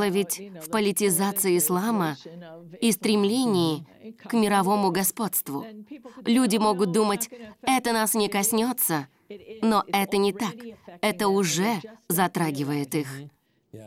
Дело ведь в политизации ислама и стремлении к мировому господству. Люди могут думать, это нас не коснется, но это не так. Это уже затрагивает их.